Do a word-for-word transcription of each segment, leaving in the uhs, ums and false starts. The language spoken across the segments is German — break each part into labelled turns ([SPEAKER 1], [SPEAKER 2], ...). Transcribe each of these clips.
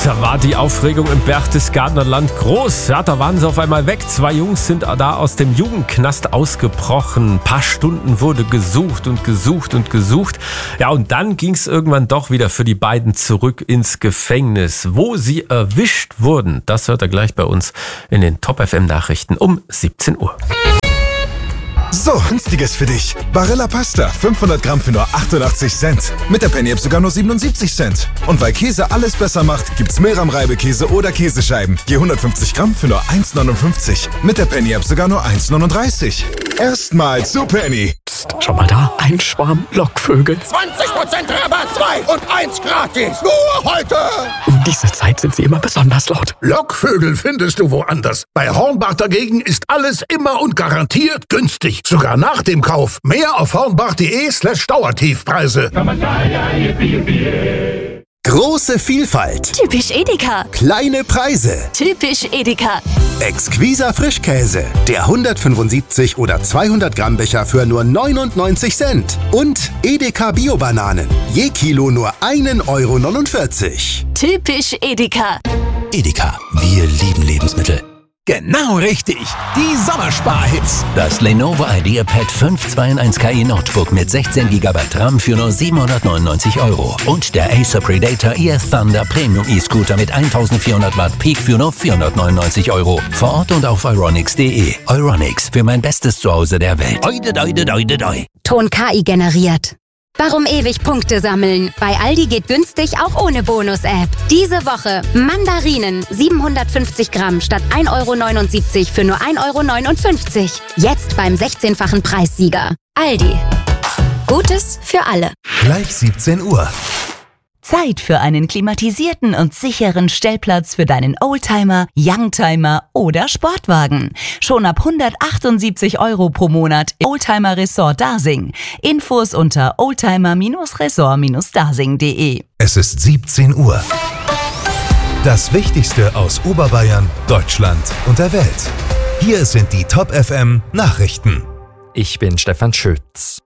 [SPEAKER 1] Da war die Aufregung im Berchtesgadener Land groß. Ja, da waren sie auf einmal weg. Zwei Jungs sind da aus dem Jugendknast ausgebrochen. Ein paar Stunden wurde gesucht und gesucht und gesucht. Ja, und dann ging es irgendwann doch wieder für die beiden zurück ins Gefängnis. Wo sie erwischt wurden, das hört ihr gleich bei uns in den Top F M Nachrichten um siebzehn Uhr.
[SPEAKER 2] So, günstiges für dich. Barilla Pasta, fünfhundert Gramm für nur achtundachtzig Cent. Mit der Penny App sogar nur siebenundsiebzig Cent. Und weil Käse alles besser macht, gibt's Milram-Reibekäse oder Käsescheiben. Je hundertfünfzig Gramm für nur eins neunundfünfzig. Mit der Penny App sogar nur eins neununddreißig. Erstmal zu Penny.
[SPEAKER 3] Psst, schau mal da, ein Schwarm Lockvögel.
[SPEAKER 4] zwanzig Prozent Rabatt, zwei und eins gratis. Nur heute.
[SPEAKER 3] Um diese Zeit sind sie immer besonders laut.
[SPEAKER 5] Lockvögel findest du woanders. Bei Hornbach dagegen ist alles immer und garantiert günstig. Sogar nach dem Kauf. Mehr auf hornbach.de slash Dauertiefpreise.
[SPEAKER 6] Große Vielfalt.
[SPEAKER 7] Typisch Edeka.
[SPEAKER 6] Kleine Preise.
[SPEAKER 7] Typisch Edeka.
[SPEAKER 6] Exquiser Frischkäse. Der hundertfünfundsiebzig oder zweihundert Gramm Becher für nur neunundneunzig Cent. Und Edeka Bio-Bananen. Je Kilo nur ein Euro neunundvierzig.
[SPEAKER 7] Typisch Edeka.
[SPEAKER 8] Edeka, wir lieben Lebensmittel.
[SPEAKER 9] Genau richtig, die Sommersparhits.
[SPEAKER 8] Das Lenovo IdeaPad fünf zwei in eins K I Notebook mit sechzehn Gigabyte RAM für nur siebenhundertneunundneunzig Euro. Und der Acer Predator E F Thunder Premium E-Scooter mit eintausendvierhundert Watt Peak für nur vierhundertneunundneunzig Euro. Vor Ort und auf euronics punkt de. Euronics, für mein bestes Zuhause der Welt. Oide, oide, oide, oide.
[SPEAKER 10] Ton K I generiert. Warum ewig Punkte sammeln? Bei Aldi geht günstig auch ohne Bonus-App. Diese Woche Mandarinen siebenhundertfünfzig Gramm statt ein Euro neunundsiebzig für nur ein Euro neunundfünfzig. Jetzt beim sechzehnfachen Preissieger. Aldi. Gutes für alle.
[SPEAKER 11] Gleich siebzehn Uhr.
[SPEAKER 12] Zeit für einen klimatisierten und sicheren Stellplatz für deinen Oldtimer, Youngtimer oder Sportwagen. Schon ab hundertachtundsiebzig Euro pro Monat im Oldtimer Resort Dasing. Infos unter oldtimer-resort-dasing punkt de.
[SPEAKER 11] Es ist siebzehn Uhr. Das Wichtigste aus Oberbayern, Deutschland und der Welt. Hier sind die Top F M Nachrichten.
[SPEAKER 13] Ich bin Stefan Schütz.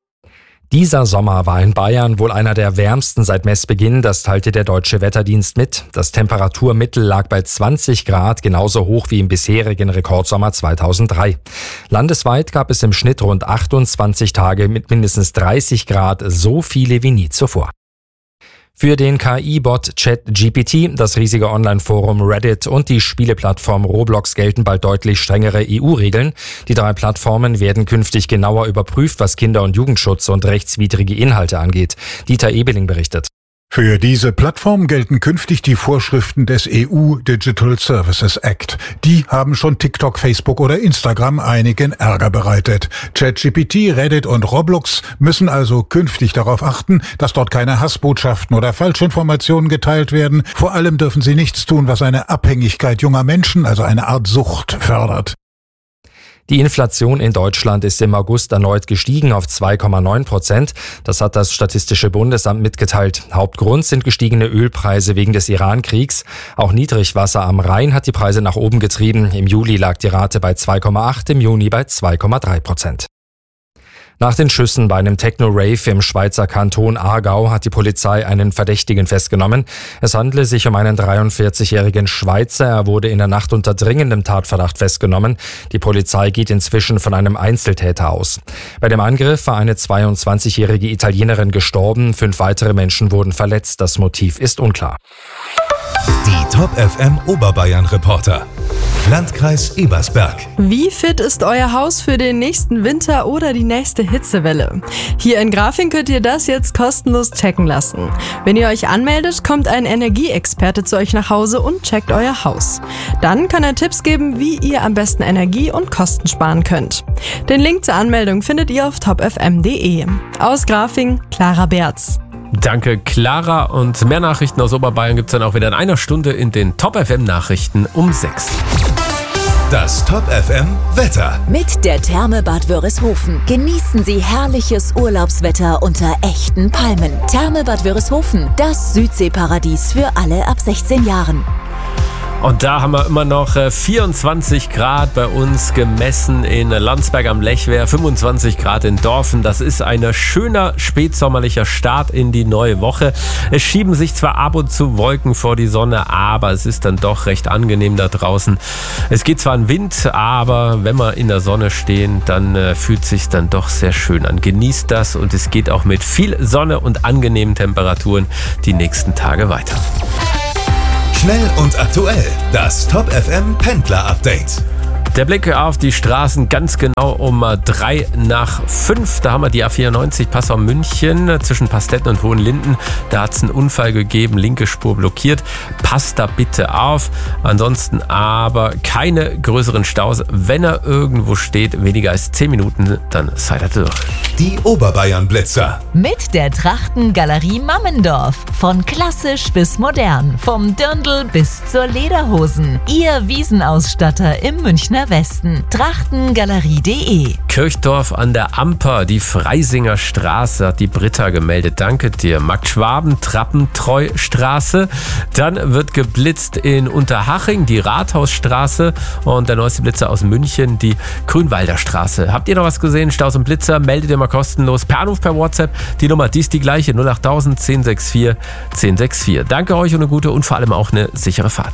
[SPEAKER 13] Dieser Sommer war in Bayern wohl einer der wärmsten seit Messbeginn, das teilte der Deutsche Wetterdienst mit. Das Temperaturmittel lag bei zwanzig Grad, genauso hoch wie im bisherigen Rekordsommer zweitausenddrei. Landesweit gab es im Schnitt rund achtundzwanzig Tage mit mindestens dreißig Grad, so viele wie nie zuvor. Für den K I-Bot ChatGPT, das riesige Online-Forum Reddit und die Spieleplattform Roblox gelten bald deutlich strengere E U-Regeln. Die drei Plattformen werden künftig genauer überprüft, was Kinder- und Jugendschutz und rechtswidrige Inhalte angeht. Dieter Ebeling berichtet.
[SPEAKER 14] Für diese Plattform gelten künftig die Vorschriften des E U Digital Services Act. Die haben schon TikTok, Facebook oder Instagram einigen Ärger bereitet. ChatGPT, Reddit und Roblox müssen also künftig darauf achten, dass dort keine Hassbotschaften oder Falschinformationen geteilt werden. Vor allem dürfen sie nichts tun, was eine Abhängigkeit junger Menschen, also eine Art Sucht, fördert.
[SPEAKER 13] Die Inflation in Deutschland ist im August erneut gestiegen auf zwei Komma neun Prozent. Das hat das Statistische Bundesamt mitgeteilt. Hauptgrund sind gestiegene Ölpreise wegen des Iran-Kriegs. Auch Niedrigwasser am Rhein hat die Preise nach oben getrieben. Im Juli lag die Rate bei zwei Komma acht, im Juni bei zwei Komma drei Prozent. Nach den Schüssen bei einem Techno-Rave im Schweizer Kanton Aargau hat die Polizei einen Verdächtigen festgenommen. Es handele sich um einen dreiundvierzigjährigen Schweizer. Er wurde in der Nacht unter dringendem Tatverdacht festgenommen. Die Polizei geht inzwischen von einem Einzeltäter aus. Bei dem Angriff war eine zweiundzwanzigjährige Italienerin gestorben. Fünf weitere Menschen wurden verletzt. Das Motiv ist unklar.
[SPEAKER 11] Die Top F M Oberbayern Reporter. Landkreis Ebersberg.
[SPEAKER 15] Wie fit ist euer Haus für den nächsten Winter oder die nächste Hitzewelle? Hier in Grafing könnt ihr das jetzt kostenlos checken lassen. Wenn ihr euch anmeldet, kommt ein Energieexperte zu euch nach Hause und checkt euer Haus. Dann kann er Tipps geben, wie ihr am besten Energie und Kosten sparen könnt. Den Link zur Anmeldung findet ihr auf top f m punkt de. Aus Grafing, Clara Berz.
[SPEAKER 1] Danke, Clara. Und mehr Nachrichten aus Oberbayern gibt es dann auch wieder in einer Stunde in den Top F M Nachrichten um sechs.
[SPEAKER 11] Das Top F M Wetter.
[SPEAKER 7] Mit der Therme Bad Wörishofen genießen Sie herrliches Urlaubswetter unter echten Palmen. Therme Bad Wörishofen, das Südseeparadies für alle ab sechzehn Jahren.
[SPEAKER 1] Und da haben wir immer noch vierundzwanzig Grad bei uns gemessen in Landsberg am Lechwehr, fünfundzwanzig Grad in Dorfen. Das ist ein schöner spätsommerlicher Start in die neue Woche. Es schieben sich zwar ab und zu Wolken vor die Sonne, aber es ist dann doch recht angenehm da draußen. Es geht zwar ein Wind, aber wenn wir in der Sonne stehen, dann äh, fühlt es sich dann doch sehr schön an. Genießt das und es geht auch mit viel Sonne und angenehmen Temperaturen die nächsten Tage weiter.
[SPEAKER 11] Schnell und aktuell, das Top F M Pendler Update.
[SPEAKER 1] Der Blick auf die Straßen ganz genau um drei nach fünf. Da haben wir die A vierundneunzig Passau-München zwischen Pastetten und Hohenlinden. Da hat es einen Unfall gegeben, linke Spur blockiert. Passt da bitte auf. Ansonsten aber keine größeren Staus. Wenn er irgendwo steht, weniger als zehn Minuten, dann seid ihr durch.
[SPEAKER 11] Die Oberbayern-Blitzer.
[SPEAKER 12] Mit der Trachtengalerie Mammendorf. Von klassisch bis modern. Vom Dirndl bis zur Lederhosen. Ihr Wiesenausstatter im Münchner Westen. Trachtengalerie punkt de.
[SPEAKER 1] Kirchdorf an der Amper, die Freisinger Straße, hat die Britta gemeldet. Danke dir. Max Schwaben, Trappentreustraße. Dann wird geblitzt in Unterhaching, die Rathausstraße. Und der neueste Blitzer aus München, die Grünwalder Straße. Habt ihr noch was gesehen? Staus und Blitzer, meldet ihr mal kostenlos per Anruf, per WhatsApp. Die Nummer, die ist die gleiche, null acht null null eins sechs vier eins sechs vier. Danke euch und eine gute und vor allem auch eine sichere Fahrt.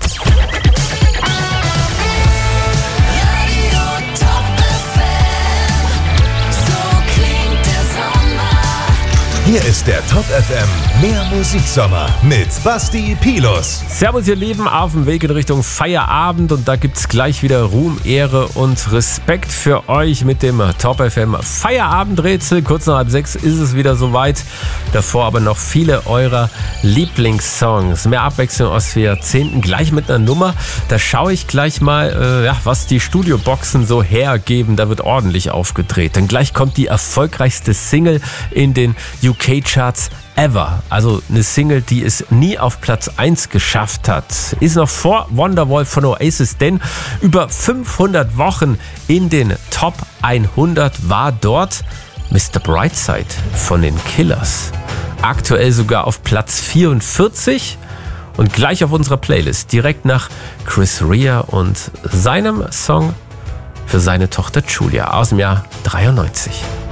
[SPEAKER 11] Hier ist der Top F M Mehr Musiksommer mit Basti Pilus.
[SPEAKER 1] Servus ihr Lieben, auf dem Weg in Richtung Feierabend und da gibt's gleich wieder Ruhm, Ehre und Respekt für euch mit dem Top F M Feierabendrätsel. Kurz nach halb sechs ist es wieder soweit. Davor aber noch viele eurer Lieblingssongs. Mehr Abwechslung aus vier Jahrzehnten, gleich mit einer Nummer. Da schaue ich gleich mal, äh, ja, was die Studioboxen so hergeben. Da wird ordentlich aufgedreht. Dann gleich kommt die erfolgreichste Single in den U K-Charts ever. Also eine Single, die es nie auf Platz eins geschafft hat. Ist noch vor Wonderwall von Oasis, denn über fünfhundert Wochen in den Top hundert war dort Mister Brightside von den Killers. Aktuell sogar auf Platz vierundvierzig und gleich auf unserer Playlist, direkt nach Chris Rea und seinem Song für seine Tochter Julia aus dem Jahr dreiundneunzig.